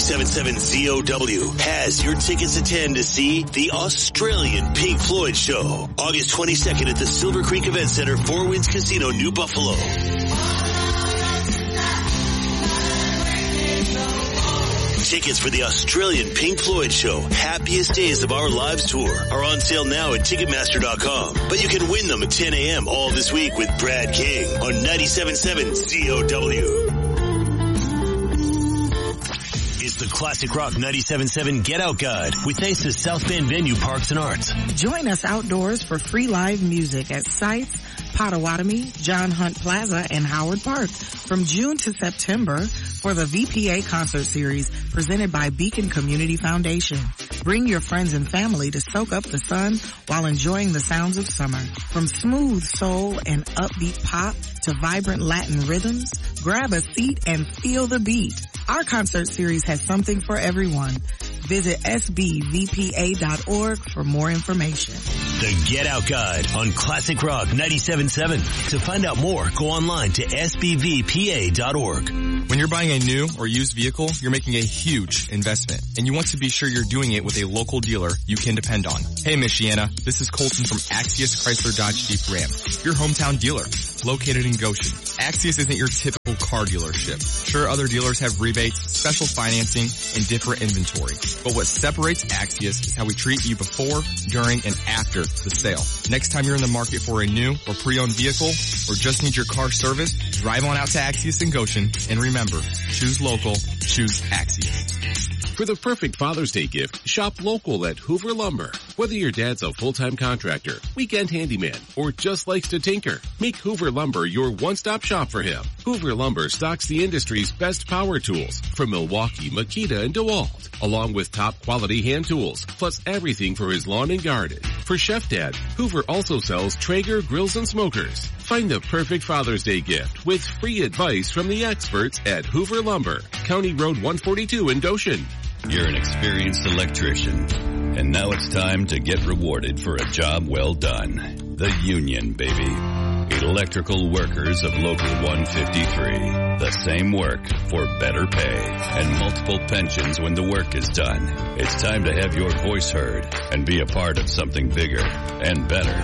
97.7 ZOW has your tickets to attend to see the Australian Pink Floyd Show, August 22nd at the Silver Creek Event Center, Four Winds Casino, New Buffalo. Tickets for the Australian Pink Floyd Show, Happiest Days of Our Lives Tour are on sale now at Ticketmaster.com. But you can win them at 10 a.m. all this week with Brad King on 97.7 ZOW. It's the Classic Rock 97.7 Get Out Guide with thanks to South Bend Venue Parks and Arts. Join us outdoors for free live music at sites Potawatomi, John Hunt Plaza, and Howard Park from June to September for the VPA concert series presented by Beacon Community Foundation. Bring your friends and family to soak up the sun while enjoying the sounds of summer. From smooth soul and upbeat pop to vibrant Latin rhythms, grab a seat and feel the beat. Our concert series has something for everyone. Visit sbvpa.org for more information. The Get Out Guide on Classic Rock 97.7. To find out more, go online to sbvpa.org. When you're buying a new or used vehicle, you're making a huge investment, and you want to be sure you're doing it with a local dealer you can depend on. Hey, Michiana, this is Colton from Axius Chrysler Dodge Jeep Ram, your hometown dealer, located in Goshen. Axius isn't your typical car dealership. Sure, other dealers have rebates, special financing, and different inventory. But what separates Axius is how we treat you before, during, and after the sale. Next time you're in the market for a new or pre-owned vehicle, or just need your car serviced, drive on out to Axius in Goshen, and remember, choose local, choose Axius. For the perfect Father's Day gift, shop local at Hoover Lumber. Whether your dad's a full-time contractor, weekend handyman, or just likes to tinker, make Hoover Lumber your one-stop shop for him. Hoover Lumber stocks the industry's best power tools from Milwaukee, Makita, and DeWalt, along with top-quality hand tools, plus everything for his lawn and garden. For Chef Dad, Hoover also sells Traeger grills and smokers. Find the perfect Father's Day gift with free advice from the experts at Hoover Lumber, County Road 142 in Goshen. You're an experienced electrician, and now it's time to get rewarded for a job well done. The union, baby. Electrical workers of Local 153. The same work for better pay and multiple pensions when the work is done. It's time to have your voice heard and be a part of something bigger and better.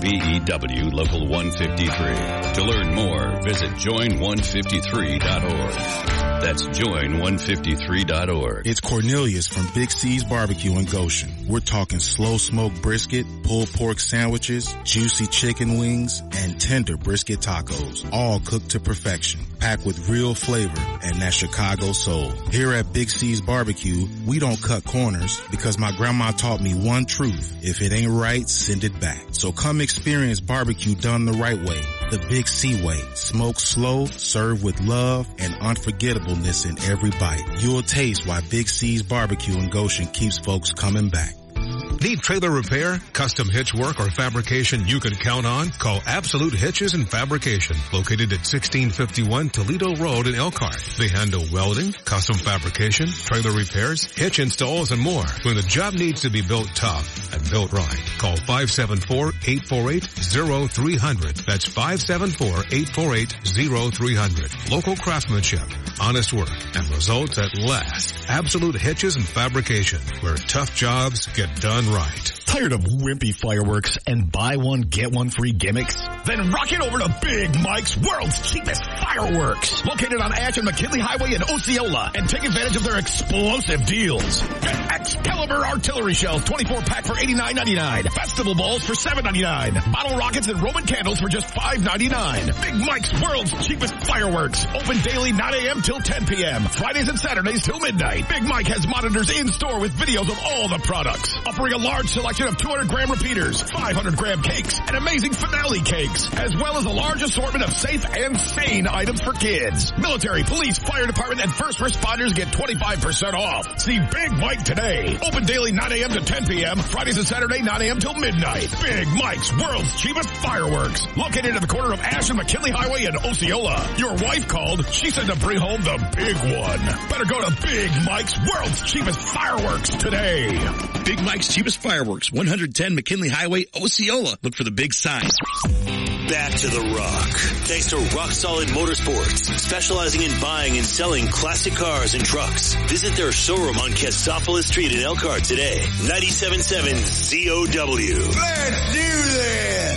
IBEW Local 153. To learn more, visit join153.org. That's join153.org. It's Cornelius from Big C's Barbecue in Goshen. We're talking slow smoked brisket, pulled pork sandwiches, juicy chicken wings, and tender brisket tacos, all cooked to perfection, packed with real flavor and that Chicago soul. Here at Big C's Barbecue, we don't cut corners because my grandma taught me one truth: if it ain't right, send it back. So come experience barbecue done the right way, the Big C way. Smoke slow, serve with love, and unforgettableness in every bite. You'll taste why Big C's Barbecue in Goshen keeps folks coming back. Need trailer repair, custom hitch work, or fabrication you can count on? Call Absolute Hitches and Fabrication, located at 1651 Toledo Road in Elkhart. They handle welding, custom fabrication, trailer repairs, hitch installs, and more. When the job needs to be built tough and built right, call 574-848-0300. That's 574-848-0300. Local craftsmanship, honest work, and results at last. Absolute Hitches and Fabrication, where tough jobs get done right. Tired of wimpy fireworks and buy one, get one free gimmicks? Then rock it over to Big Mike's World's Cheapest Fireworks, located on Ash and McKinley Highway in Osceola, and take advantage of their explosive deals. Get Excalibur artillery shells, 24-pack for $89.99. Festival balls for $7.99. Bottle rockets and Roman candles for just $5.99. Big Mike's World's Cheapest Fireworks, open daily 9 a.m. till 10 p.m. Fridays and Saturdays till midnight. Big Mike has monitors in store with videos of all the products, offering a large selection of 200-gram repeaters, 500-gram cakes, and amazing finale cakes, as well as a large assortment of safe and sane items for kids. Military, police, fire department, and first responders get 25% off. See Big Mike today. Open daily 9 a.m. to 10 p.m. Fridays and Saturday 9 a.m. till midnight. Big Mike's World's Cheapest Fireworks, located at the corner of Ash and McKinley Highway in Osceola. Your wife called. She said to bring home the big one. Better go to Big Mike's World's Cheapest Fireworks today. Big Mike's Cheapest Cheapest Fireworks, 110 McKinley Highway, Osceola. Look for the big sign. Back to the Rock. Thanks to Rock Solid Motorsports, specializing in buying and selling classic cars and trucks. Visit their showroom on Cassopolis Street in Elkhart today. 97.7 ZOW. Let's do this!